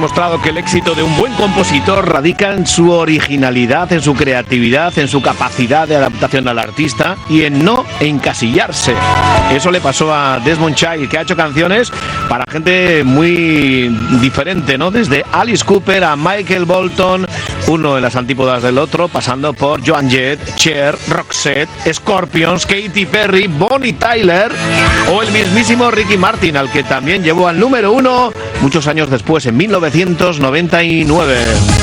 demostrado que el éxito de un buen compositor radica en su originalidad, en su creatividad, en su capacidad de adaptación al artista y en no encasillarse. Eso le pasó a Desmond Child, que ha hecho canciones para gente muy diferente, ¿no? Desde Alice Cooper a Michael Bolton, uno de las antípodas del otro, pasando por Joan Jett, Cher, Roxette, Scorpions, Katy Perry, Bonnie Tyler o el mismísimo Ricky Martin, al que también llevó al número 1 muchos años después, en 1999.